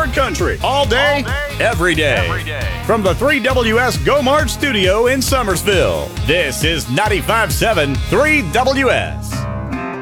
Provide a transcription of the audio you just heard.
Smart Country. All day, every day. From the 3WS Go Mart studio in Summersville, this is 95.7 3WS.